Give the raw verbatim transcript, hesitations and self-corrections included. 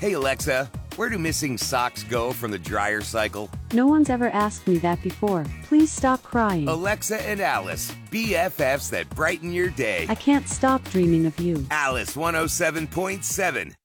Hey Alexa, where do missing socks go from the dryer cycle? No one's ever asked me that before. Please stop crying. Alexa and Alice, B F Fs that brighten your day. I can't stop dreaming of you. Alice one oh seven point seven.